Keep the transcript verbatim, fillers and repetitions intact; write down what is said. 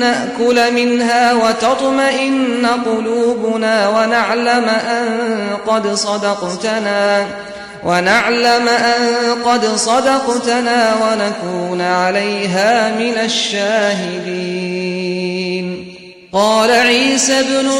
نأكل منها وتطمئن قلوبنا ونعلم أن قد صدقتنا ونعلم أن قد صدقتنا ونكون عليها من الشاهدين. قال عيسى ابن